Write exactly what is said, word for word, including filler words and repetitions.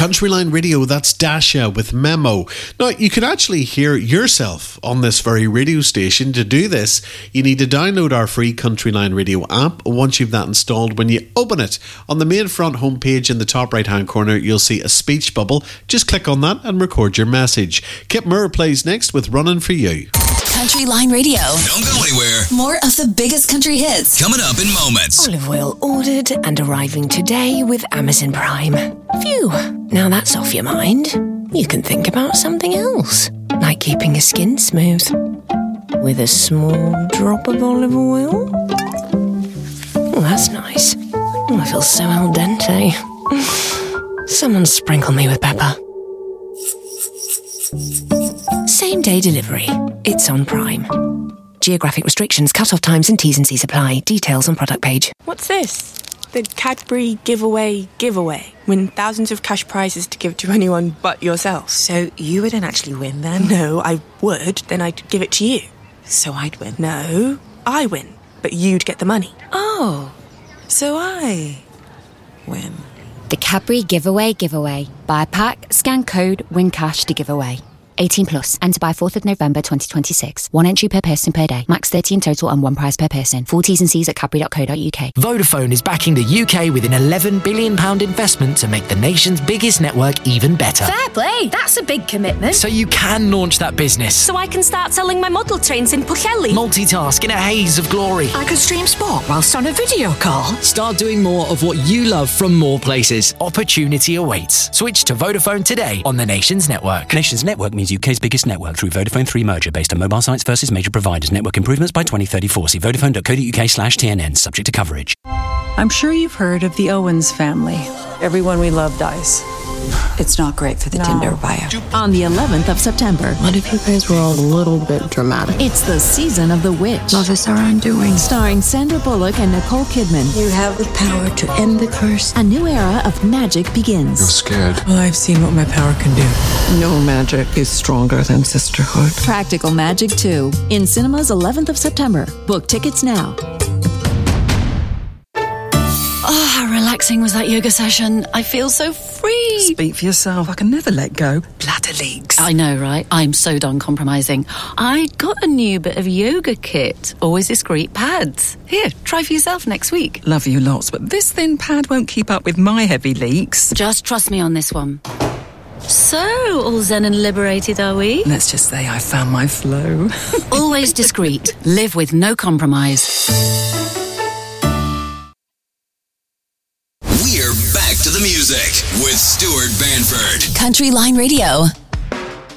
Countryline Radio, that's Dasha with Memo. Now, you can actually hear yourself on this very radio station. To do this, you need to download our free Countryline Radio app. Once you've that installed, when you open it, on the main front homepage in the top right-hand corner, you'll see a speech bubble. Just click on that and record your message. Kip Murr plays next with Running For You. Countryline Radio. Don't go anywhere. More of the biggest country hits. Coming up in moments. Olive oil ordered and arriving today with Amazon Prime. Phew, now that's off your mind. You can think about something else, like keeping your skin smooth with a small drop of olive oil. Oh, that's nice. Oh, I feel so al dente. Someone sprinkle me with pepper. Same day delivery. It's on Prime. Geographic restrictions, cut-off times and T's and C's apply. Details on product page. What's this? The Cadbury giveaway giveaway. Win thousands of cash prizes to give to anyone but yourself. So you wouldn't actually win then? No, I would. Then I'd give it to you. So I'd win? No, I win. But you'd get the money. Oh, so I win. The Cadbury giveaway giveaway. Buy a pack, scan code, win cash to give away. eighteen plus. Enter by fourth of November twenty twenty-six. One entry per person per day. Max thirty in total and one prize per person. Full T's and C's at cadbury dot co dot uk. Vodafone is backing the U K with an eleven billion pounds investment to make the nation's biggest network even better. Fair play. That's a big commitment. So you can launch that business. So I can start selling my model trains in Pwllheli. Multitask in a haze of glory. I could stream sport whilst on a video call. Start doing more of what you love from more places. Opportunity awaits. Switch to Vodafone today on the Nations Network. Nations Network means U K's biggest network through Vodafone three merger based on mobile sites versus major providers. Network improvements by twenty thirty-four. See vodafone dot co dot uk slash T N N. Subject to coverage. I'm sure you've heard of the Owens family. Everyone we love dies. It's not great for the no. Tinder bio. On the eleventh of September. What if you guys were all a little bit dramatic? It's the season of The Witch. Love is our undoing. Starring Sandra Bullock and Nicole Kidman. You have the power to end the curse. A new era of magic begins. You're scared. Well, I've seen what my power can do. No magic is stronger than sisterhood. Practical Magic two. In cinemas eleventh of September. Book tickets now. Oh, how relaxing was that yoga session. I feel so free. Speak for yourself. I can never let go. Bladder leaks. I know, right? I'm so done compromising. I got a new bit of yoga kit. Always discreet pads. Here, try for yourself next week. Love you lots, but this thin pad won't keep up with my heavy leaks. Just trust me on this one. So, all zen and liberated, are we? Let's just say I found my flow. Always discreet. Live with no compromise. We're back to the music with Stuart Banford. Countryline Radio.